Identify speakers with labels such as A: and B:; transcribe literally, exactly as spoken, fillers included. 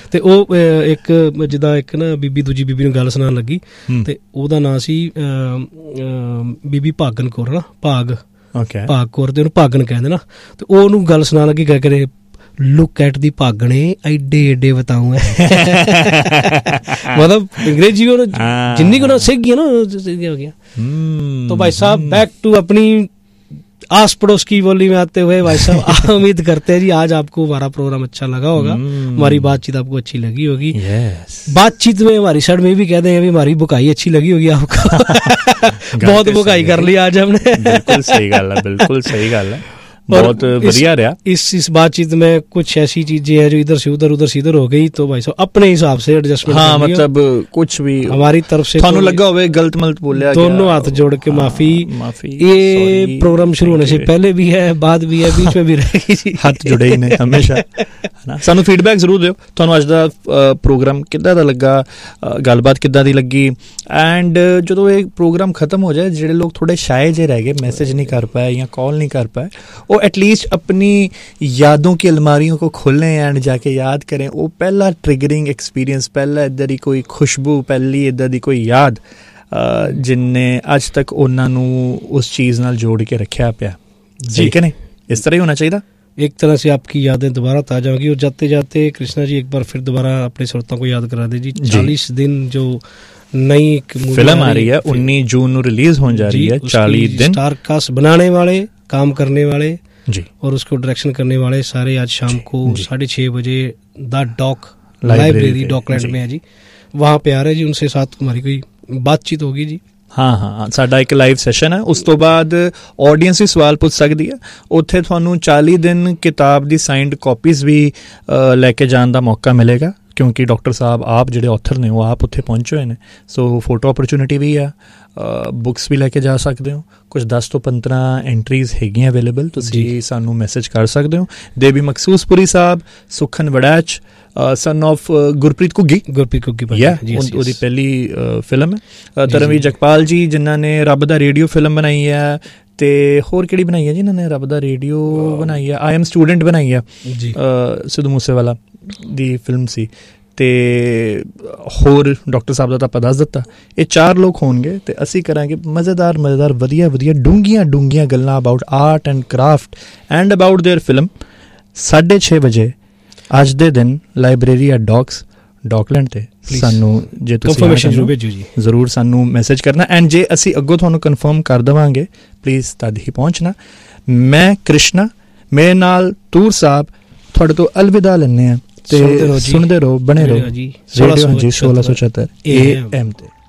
A: ਤੇ ਉਹ ਇੱਕ ਜਿੱਦਾਂ ਇੱਕ ਨਾ ਬੀਬੀ ਦੂਜੀ ਬੀਬੀ ਨੂੰ ਗੱਲ ਸੁਣਾਉਣ ਲੱਗੀ ਤੇ ਉਹਦਾ ਨਾਂ ਸੀ ਬੀਬੀ ਭਾਗਨ ਕੌਰ ਨਾ, ਭਾਗ ਭਾਗ ਕੌਰ, ਤੇ ਉਹਨੂੰ ਭਾਗਨ ਕਹਿੰਦੇ ਨਾ। ਤੇ ਉਹਨੂੰ ਗੱਲ ਸੁਣਾਉਣ ਲੱਗੀ ਕਹਿ ਕੇ ਲੁੱਕ ਐਟ ਦੀ ਭਾਗਣੇ ਐਡੇ ਐਡੇ ਬਤਾਊ ਹੈ ਮਤਲਬ ਅੰਗਰੇਜ਼ੀ ਉਹਨੂੰ ਜਿੰਨੀ ਕੁ ਸਿੱਖ ਗਈ ਨਾ हो गया। तो भाई साहब बैक टू अपनी आस पड़ोस की बोली में आते हुए भाई साहब उम्मीद करते हैं जी आज आपको हमारा प्रोग्राम अच्छा लगा होगा, हमारी बातचीत आपको अच्छी लगी होगी। yes. बातचीत में हमारी साइड में भी कहते हैं भी हमारी बुकाई अच्छी लगी होगी आपको बहुत बुकाई कर ली आज हमने।
B: बिल्कुल सही गल है, बिल्कुल सही गल है, बहुत बढ़िया रहा।
A: इस इस बातचीत में कुछ ऐसी चीजें हैं जो इधर से उधर उधर से इधर हो गई, तो भाई साहब अपने हिसाब से एडजस्टमेंट।
B: हाँ, मतलब कुछ भी
A: हमारी तरफ से
B: थानू लगा होवे गलत मलत बोलिया,
A: दोनों हाथ जोड़ के माफी। माफी ये प्रोग्राम शुरू होने से पहले भी है, बाद भी है, बीच में भी रहेगी,
B: हाथ जुड़े ही ने हमेशा। सानू फीडबैक जरूर दिओ, थानू अज दा प्रोग्राम किद्दां दा लगा, गलबात किद्दां दी लगी। एंड जदों ये प्रोग्राम खत्म हो जाए, जेडे लोग थोड़े शाये जे रह गए, मैसेज नहीं कर पाए या कॉल नहीं कर पाए, वो एटलीस्ट अपनी यादों की अलमारियों को खोलें एंड जाके याद करें। वो पहला ट्रिगरिंग एक्सपीरियंस, पहला इधर दी कोई खुशबू, पहली इधर दी कोई याद जिन्ने अज तक उन्होंने उस चीज़ नाल जोड़ के रखा पिया। ठीक है नहीं, इस तरह ही होना चाहिए।
A: एक तरह से आपकी यादें दोबारा ताज़ा होगी। और जाते जाते कृष्णा जी एक बार फिर दोबारा अपने श्रोताओं को याद करा दीजिए, चालीस दिन जो नई
B: फिल्म आ रही है, उन्नीस जून को रिलीज होने जा रही है। चालीस दिन
A: स्टार कास्ट बनाने वाले, काम करने वाले
B: जी और
A: उसको डायरेक्शन करने वाले सारे आज शाम को साढ़े छः बजे द डॉक लाइब्रेरी डॉकलैंड में है जी, वहाँ पे आ रहे जी, उनसे साथ हमारी कोई बातचीत होगी जी।
B: हाँ हाँ, साडा एक लाइव सैशन है, उस तो बाद ऑडियंस भी सवाल पूछ सकती है। उत्थे तुहानू चालीस दिन किताब दी साइंड कॉपीज़ भी लैके जाने का मौका मिलेगा, क्योंकि डॉक्टर साहब आप जिहड़े ऑथर ने वो आप उत्थे पहुंचे हुए हैं। सो फोटो अपॉर्चुनिटी भी है, बुक्स भी लैके जा सकते हो। कुछ दस तो पंद्रह एंट्रीज़ हैगियां अवेलेबल, तुसीं सानू मैसेज कर सकते हो। देवी मकसूसपुरी साहब, सुखन वड़ैच, सन ऑफ गुरप्रीत घुग्गी,
A: गुरप्रीत घुग्गी
B: या उहदी पहली फिल्म है। धर्मवीर जगपाल जी जिन्हां ने रब दा रेडियो फिल्म बनाई है, ते होर किहड़ी बनाई है जी इन्हां ने रब दा रेडियो बनाई है, आई एम स्टूडेंट बनाई है, सिद्धू मूसेवाला दी फिल्म सी, ते होर डॉक्टर साहब दा तां दस दित्ता। ये चार लोग होणगे ते असीं करांगे मज़ेदार मज़ेदार वधिया वधिया डूंघियां डूंघियां गल्लां about art and craft and about their film. साढ़े छे बजे अज दे दिन लाइब्रेरी एट डॉक्स डॉकलैंड ते सानू जे तुसीं जरूर सानू मैसेज करना। एंड जे असीं अग्गों तुहानू कन्फर्म कर देवांगे, प्लीज़ तद ही पहुँचना। मैं कृष्णा, मेरे नाल तूर साहब तुहाडे तो अलविदा लैने आ। सुनते रहो, बने रहो, रेडियो जी सोलह सौ चौहत्तर ए एम ते।